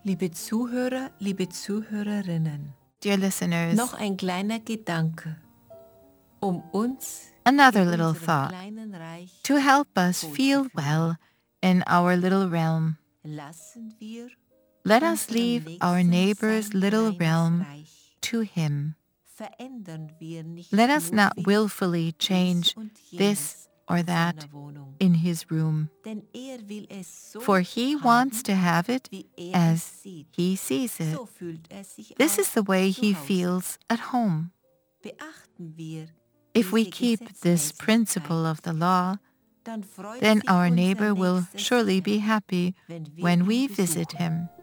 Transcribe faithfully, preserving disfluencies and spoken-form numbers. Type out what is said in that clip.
Liebe Zuhörer, liebe Zuhörerinnen, Dear listeners, noch ein kleiner Gedanke, um uns another in little unserem thought kleinen Reich to help us feel well in our little realm. lassen wir Let us unserem leave Nächsten our neighbor's sein little kleines realm Reich. to him. Verändern wir nicht Let us not mutwillig willfully dies change und this jenes or in that seiner Wohnung. in his room, Denn er will es so for he haben, wants to have it wie er as es sieht. he sees it. So fühlt er sich This is auch the way zu he Hause. feels at home. Beachten wir If we diese keep this principle Gesetzmäßigkeit, of the law, dann freut then sich our unser neighbor will Nächster surely sehr, be happy wenn wir when ihn we besuchen. visit him.